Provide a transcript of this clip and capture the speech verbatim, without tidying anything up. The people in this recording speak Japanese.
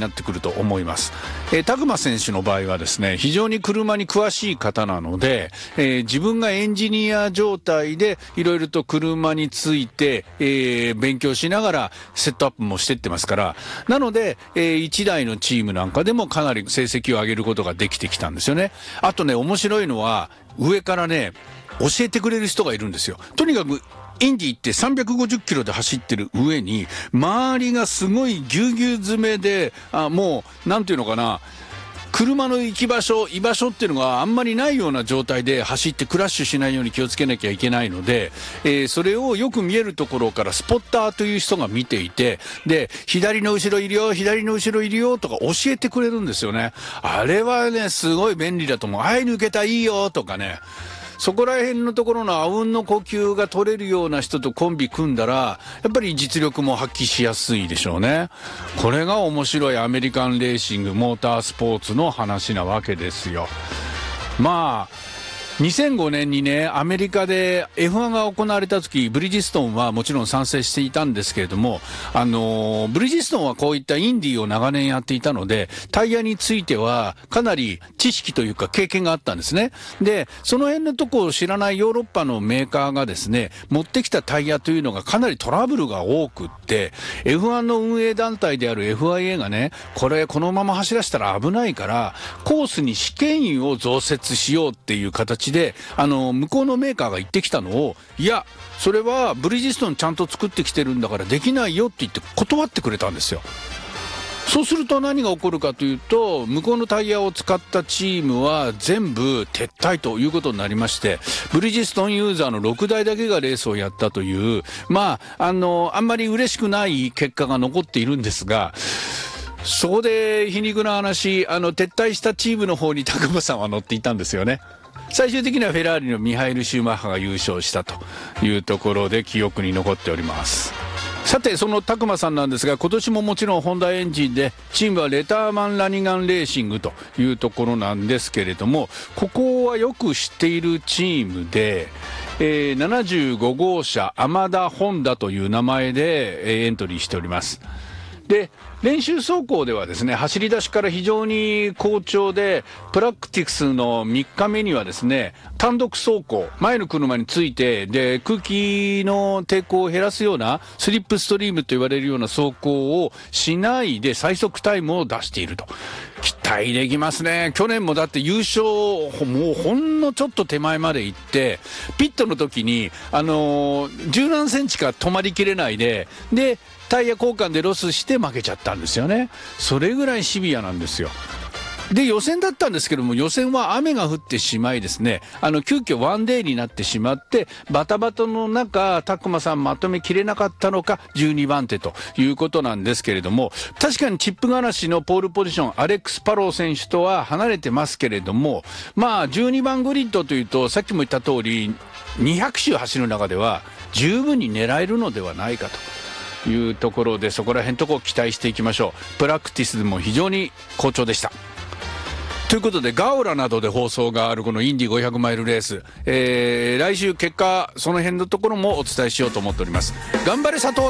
なってくると思います。えー、拓磨選手の場合はですね、非常に車に詳しい方なので、えー、自分がエンジニア状態でいろいろと車について、えー、勉強しながらセットアップもしてってますから、なので、えー、いちだいのチームなんかでもかなり成績を上げることができてきたんですよね。あとね、面白いのは上からね、教えてくれる人がいるんですよ。とにかくインディ行ってさんびゃくごじゅっキロで走ってる上に、周りがすごいぎゅうぎゅう詰めで、あ、もうなんていうのかな、車の行き場所、居場所っていうのがあんまりないような状態で走ってクラッシュしないように気をつけなきゃいけないので、えー、それをよく見えるところからスポッターという人が見ていて、で、左の後ろいるよ、左の後ろいるよとか教えてくれるんですよね。あれはね、すごい便利だと思う。はい、抜けた、いいよとかね。そこら辺のところのあうんの呼吸が取れるような人とコンビ組んだら、やっぱり実力も発揮しやすいでしょうね。これが面白いアメリカンレーシング、モータースポーツの話なわけですよ。まあにせんごねんにね、アメリカで エフワン が行われた時、ブリヂストンはもちろん賛成していたんですけれども、あのー、ブリヂストンはこういったインディーを長年やっていたので、タイヤについてはかなり知識というか経験があったんですね。で、その辺のとこを知らないヨーロッパのメーカーがですね、持ってきたタイヤというのがかなりトラブルが多くって、エフワン の運営団体である エフアイエー がね、これこのまま走らせたら危ないから、コースに試験員を増設しようっていう形で、あの向こうのメーカーが言ってきたのを、いやそれはブリヂストンちゃんと作ってきてるんだからできないよって言って断ってくれたんですよ。そうすると何が起こるかというと、向こうのタイヤを使ったチームは全部撤退ということになりまして、ブリヂストンユーザーのろくだいだけがレースをやったという、まああのあんまり嬉しくない結果が残っているんですが、そこで皮肉な話、あの撤退したチームの方に拓磨さんは乗っていたんですよね。最終的にはフェラーリのミハエル・シューマッハが優勝したというところで記憶に残っております。さて、その拓磨さんなんですが、今年ももちろんホンダエンジンで、チームはレターマン・ラニガン・レーシングというところなんですけれども、ここはよく知っているチームで、えー、ななじゅうごごうしゃアマダ・ホンダという名前で、えー、エントリーしております。で、練習走行ではですね、走り出しから非常に好調で、プラクティクスのみっかめにはですね、単独走行、前の車について、で、空気の抵抗を減らすような、スリップストリームと言われるような走行をしないで最速タイムを出していると。期待できますね。去年もだって優勝、もうほんのちょっと手前まで行って、ピットの時に、あのー、十何センチか止まりきれないで、で、タイヤ交換でロスして負けちゃったんですよね。それぐらいシビアなんですよ。で、予選だったんですけども、予選は雨が降ってしまいですね、あの急遽ワンデーになってしまって、バタバタの中、拓磨さんまとめきれなかったのか、じゅうにばんてということなんですけれども、確かにチップガナッシュのポールポジション、アレックス・パロー選手とは離れてますけれども、まあじゅうにばんグリッドというと、さっきも言った通りにひゃくしゅう走る中では十分に狙えるのではないかというところで、そこら辺とこ期待していきましょう。プラクティスでも非常に好調でした。ということで、ガオラなどで放送があるこのインディごひゃくマイルレース、えー、来週結果その辺のところもお伝えしようと思っております。頑張れ佐藤。